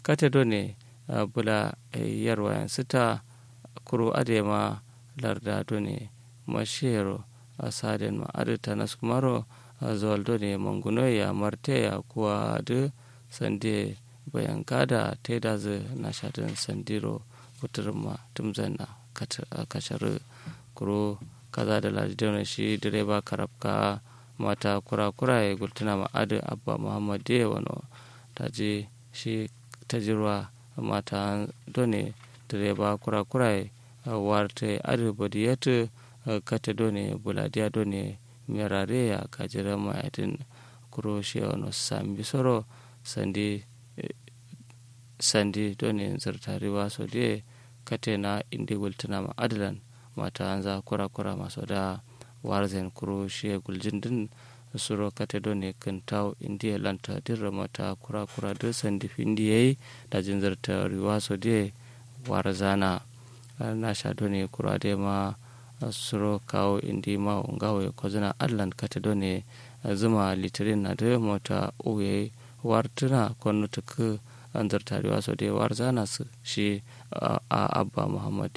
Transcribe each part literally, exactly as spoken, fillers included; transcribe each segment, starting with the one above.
kate do ne bula yarwa sita kuro adema larda do ne mashero asaden ma adata naskumaro zawal do ne manguno ya marte ya kuwa da sande bayan kada ta da zai na shaɗin sandiro kuturma tumzana kashar kuro kaza da lajidon shi direba karabka mata kura-kura ya gultuna ma'adu abba muhammad da wano ta je shi ta jirwa mata done direba kura-kura ya warte adu badiyatu kata done buladiya done mirare ya kajira ma'adin kuro shi wano sami soro sandi sandi done zartariwa so de kate na indi gultuna ma'adalan mata hanza kura-kura maso da warzen kuro shi guljin din suro kate done kantau indiya lanta dirra mata kura-kura da sandi findi yayi da jin zartariwa so de warzana na sha done kura de ma suro kawo indi ma ungawo ya kozuna adlan kate done zuma litirin na da mota uwe wartuna kwanu tuku an zartariwa so de warzana su shi a abba muhammad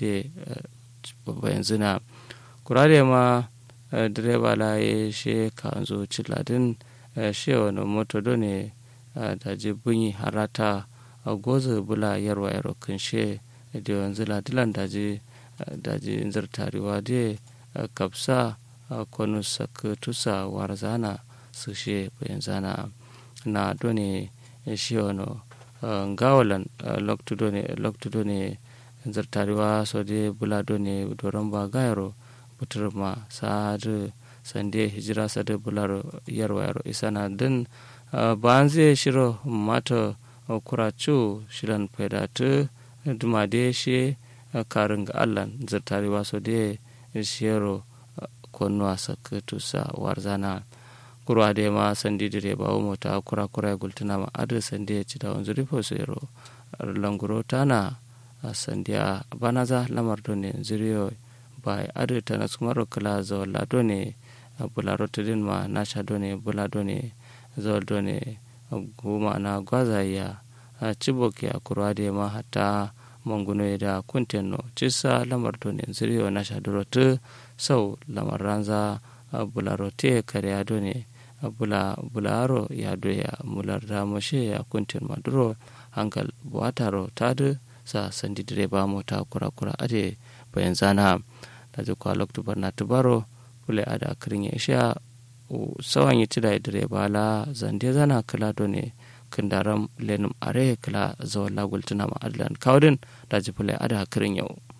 yanzu na kurare ma direba la ya she ka zo ciladin she wani moto done da jibin harata a goza bula yarwa yaro kan she da yanzu ladilan da ji da ji zartariwa da kapsa kwanu saka tusa warzana su she bayan zana na done she wani gawalan loktu ne zartariwa so de bula done doron ba gayaro buturma sa'adu sande hijira sade bular yarwa yaro isana din ba zai shiro mata kuracu shiran faidatu duma de shi karin ga allan zartariwa so de shiro konnuwa sakatu sa warzana kurwa de ma sandi dire ba mota kura kura gultuna ma adu sandi ci da wanzu rifo so yaro languro tana sandiya banaza lamar done zuriyo bai adu tana sumaro kala zo la done bularo tudin ma nasha done bula done zo done guma na gwazaya ciboki a kurwa de ma hatta manguno da kuntenno cisa lamar done zuriyo nasha dorotu sau lamar ranza bularo te kare done bula bularo ya doya mular da moshe ya kuntin maduro hankal buataro tadu sa sandi direba mota kura-kura ade bayan zana da jikwa loktubar na tubaro kule ada kirin ya sha sawan yi cida direba la zande zana kala done kindaram lenum are kala zawala gultuna ma'adlan kawdin da jifule ada kirin yau